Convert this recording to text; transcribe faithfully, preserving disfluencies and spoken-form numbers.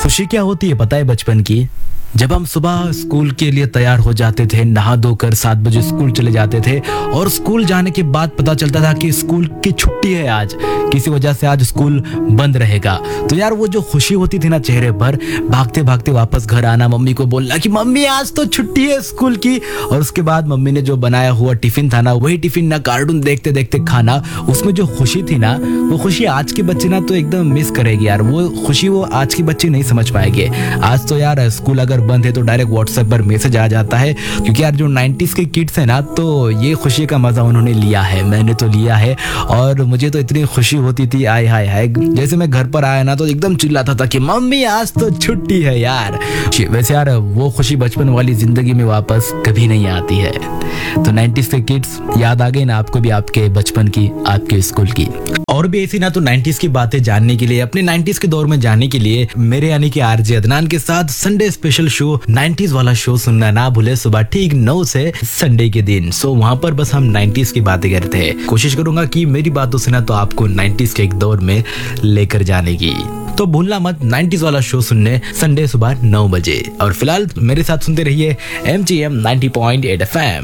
खुशी क्या होती है पता है बचपन की? जब हम सुबह स्कूल के लिए तैयार हो जाते थे, नहा धोकर सात बजे स्कूल चले जाते थे और स्कूल जाने के बाद पता चलता था कि स्कूल की छुट्टी है, आज किसी वजह से आज स्कूल बंद रहेगा। तो यार वो जो खुशी होती थी ना चेहरे पर, भागते भागते वापस घर आना, मम्मी को बोलना कि मम्मी आज तो छुट्टी है स्कूल की, और उसके बाद मम्मी ने जो बनाया हुआ टिफिन था ना, वही टिफिन ना कार्टून देखते देखते खाना, उसमें जो खुशी थी ना, वो खुशी आज के बच्चे ना तो एकदम मिस करेगी यार। वो खुशी वो आज के बच्चे नहीं समझ पाएंगे। आज तो यार स्कूल अगर बंद है तो डायरेक्ट व्हाट्सएप पर मैसेज आ जाता है, क्योंकि यार जो नाइन्टीज के किड्स है ना, तो ये खुशी का मजा उन्होंने लिया है, मैंने तो लिया है। और मुझे तो इतनी खुशी होती थी, आय हाय हाय, जैसे मैं घर पर आया ना तो एकदम चिल्लाता था कि मम्मी आज तो छुट्टी है यार। वैसे यार वो खुशी बचपन वाली जिंदगी में वापस कभी नहीं आती है। तो नाइन्टीज के किड्स याद आ गई ना आपको भी आपके बचपन की, आपके स्कूल की? और भी ऐसी ना तो नाइन्टीज की बातें जानने के लिए, अपने नाइन्टीज के दौर में जाने के लिए मेरे यानी कि आरजे अदनान के साथ संडे स्पेशल शो नाइन्टीज वाला शो सुनना ना भूले, सुबह ठीक नौ से संडे के दिन। सो वहां पर बस हम नाइन्टीज की बातें करते हैं। कोशिश करूंगा कि मेरी बातों से ना तो आपको नाइन्टीज के एक दौर में लेकर जाने की। तो भूलना मत नाइन्टीज वाला शो सुनने संडे सुबह नौ बजे। और फिलहाल मेरे साथ सुनते रहिए M G M ninety point eight F M.